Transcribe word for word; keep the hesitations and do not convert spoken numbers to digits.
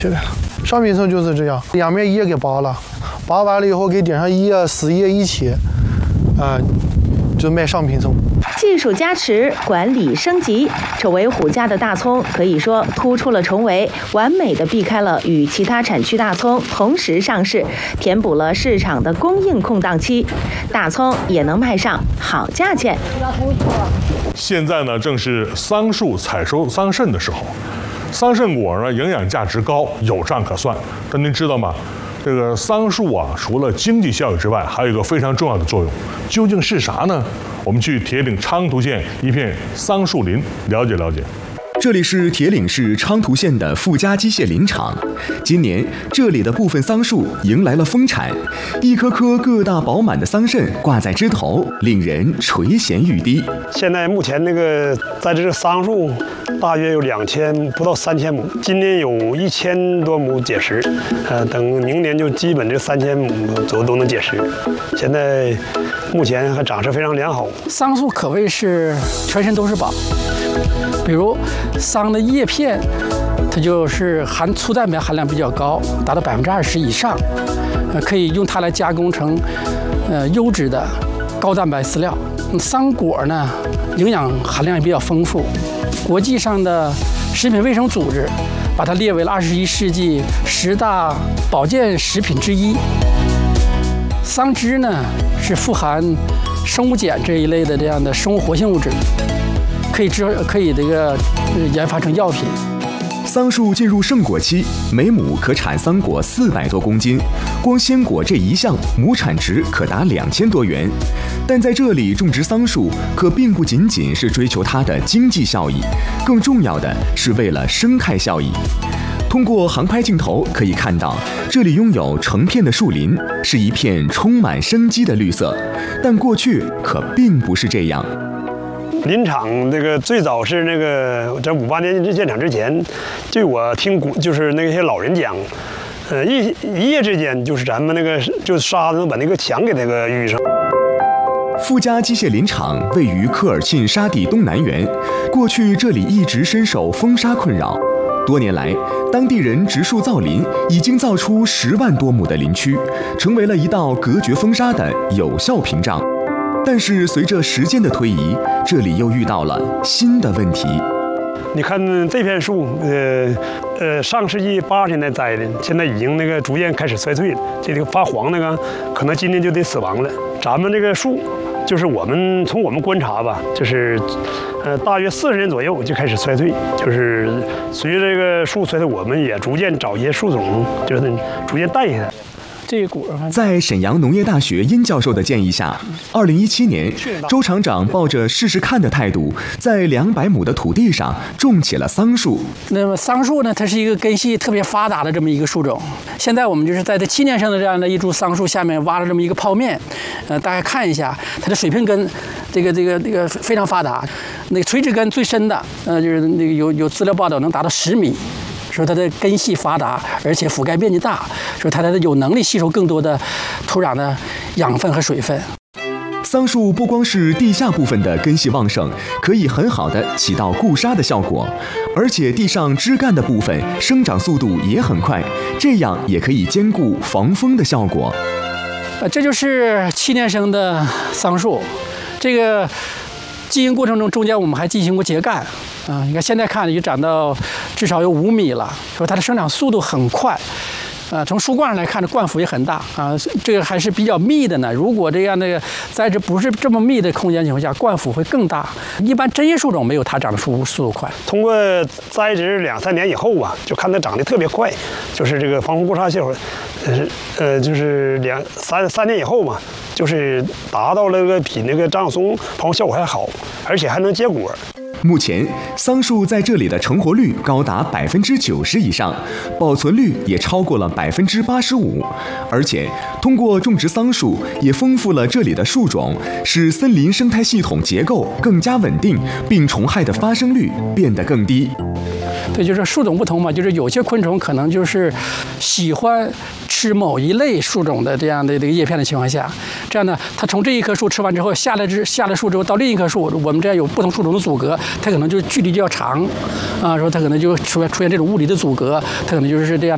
起来了。上品层就是这样，两面叶给拔了，拔完了以后给顶上叶、死叶一起，啊、呃，就卖上品层。 技术加持，管理升级，这为虎家的大葱可以说突出了重围，完美的避开了与其他产区大葱同时上市，填补了市场的供应空档期，大葱也能卖上好价钱。 现在呢，正是桑树采收桑葚的时候，桑葚果呢营养价值高，有账可算。但您知道吗？这个桑树啊，除了经济效益之外，还有一个非常重要的作用，究竟是啥呢？我们去铁岭昌图县一片桑树林了解了解。 这里是铁岭市昌图县的富家机械林场，今年这里的部分桑树迎来了丰产，一棵棵个大饱满的桑葚挂在枝头，令人垂涎欲滴。 现在目前那个在这个桑树大约有两千不到三千亩，今年有一千多亩结实，呃，等明年就基本这三千亩左右都能结实。现在目前还长势非常良好。 桑树可谓是全身都是宝。比如桑的叶片，它就是含粗蛋白含量比较高，达到百分之二十以上，呃，可以用它来加工成呃优质的高蛋白饲料。桑果呢，营养含量也比较丰富，国际上的食品卫生组织把它列为了二十一世纪十大保健食品之一。桑汁呢是富含生物碱这一类的这样的生物活性物质。可以制可以这个研发成药品。 桑树进入盛果期，每亩可产桑果四百多公斤，光鲜果这一项亩产值可达两千多元。但在这里种植桑树，可并不仅仅是追求它的经济效益，更重要的是为了生态效益。通过航拍镜头可以看到，这里拥有成片的树林，是一片充满生机的绿色。但过去可并不是这样。 林场这个最早是那个在五八年建厂之前，据我听古就是那些老人讲，呃一一夜之间就是咱们那个就是沙子能把那个墙给那个淤上。 富家机械林场位于科尔沁沙地东南缘，过去这里一直深受风沙困扰。多年来，当地人植树造林，已经造出十万多亩的林区，成为了一道隔绝风沙的有效屏障。但是随着时间的推移，这里又遇到了新的问题。 你看这片树，呃呃，上世纪八十年代栽的，现在已经那个逐渐开始衰退了。这个发黄那个，可能今年就得死亡了。咱们这个树，就是我们从我们观察吧，就是呃大约四十年左右就开始衰退。就是随着这个树衰退，我们也逐渐找一些树种，就是逐渐淡下来。 这果在沈阳农业大学殷教授的建议下，二零一七年，周厂长抱着试试看的态度，在两百亩的土地上种起了桑树。 那么桑树呢，它是一个根系特别发达的这么一个树种。现在我们就是在这七年生的这样的一株桑树下面挖了这么一个泡面，呃，大家看一下它的水平根，这个这个这个非常发达。那个垂直根最深的，呃，就是那个有有资料报道能达到十米。说它的根系发达，而且覆盖面积大，说它的有能力吸收更多的土壤的养分和水分。 桑树不光是地下部分的根系旺盛，可以很好的起到固沙的效果，而且地上枝干的部分生长速度也很快，这样也可以兼顾防风的效果。 呃，这就是七年生的桑树，这个经营过程中中间我们还进行过秸秆。啊，你看现在看已经长到至少有五米了，说它的生长速度很快，啊，从树冠上来看，这冠幅也很大啊，这个还是比较密的呢。如果这样的栽植不是这么密的空间情况下，冠幅会更大。一般针叶树种没有它长的速速度快。 通过栽植两三年以后啊，就看它长得特别快，就是这个防风固沙效果，呃呃，就是两三三年以后嘛，就是达到了个比那个樟松防风效果还好，而且还能结果。 目前，桑树在这里的成活率高达百分之九十以上，保存率也超过了百分之八十五。而且，通过种植桑树，也丰富了这里的树种，使森林生态系统结构更加稳定，病虫害的发生率变得更低。 对，就是树种不同嘛，就是有些昆虫可能就是喜欢吃某一类树种的这样的这个叶片的情况下，这样呢，它从这一棵树吃完之后，下来之下了树之后到另一棵树，我们这样有不同树种的阻隔，它可能就距离就要长，啊，说它可能就出现出现这种物理的阻隔，它可能就是这样。